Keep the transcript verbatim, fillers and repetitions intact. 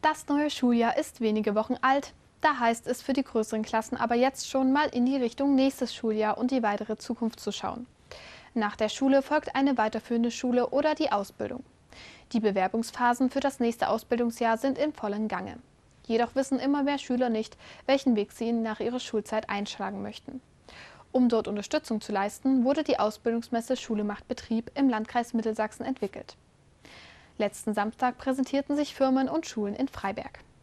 Das neue Schuljahr ist wenige Wochen alt. Da heißt es für die größeren Klassen aber jetzt schon mal in die Richtung nächstes Schuljahr und die weitere Zukunft zu schauen. Nach der Schule folgt eine weiterführende Schule oder die Ausbildung. Die Bewerbungsphasen für das nächste Ausbildungsjahr sind in vollem Gange. Jedoch wissen immer mehr Schüler nicht, welchen Weg sie nach ihrer Schulzeit einschlagen möchten. Um dort Unterstützung zu leisten, wurde die Ausbildungsmesse Schule macht Betrieb im Landkreis Mittelsachsen entwickelt. Letzten Samstag präsentierten sich Firmen und Schulen in Freiberg.